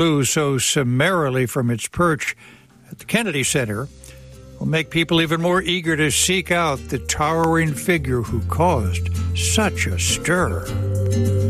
flew so summarily from its perch at the Kennedy Center will make people even more eager to seek out the towering figure who caused such a stir.